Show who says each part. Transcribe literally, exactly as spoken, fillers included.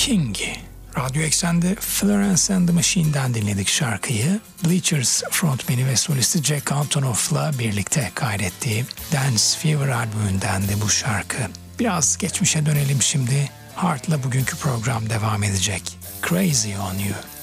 Speaker 1: King. Radyo Eksen'de Florence and the Machine'den dinledik şarkıyı. Bleachers frontmeni ve solisti Jack Antonoff'la birlikte kaydettiği Dance Fever albümünden de bu şarkı. Biraz geçmişe dönelim şimdi. Heart'la bugünkü program devam edecek. Crazy on You.